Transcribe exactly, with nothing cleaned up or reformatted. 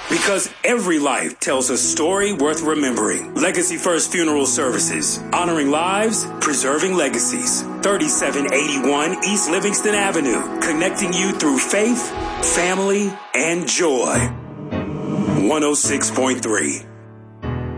Because every life tells a story worth remembering. Legacy First Funeral Services. Honoring lives, preserving legacies. thirty-seven eighty-one East Livingston Avenue. Connecting you through faith, family, and joy. one oh six point three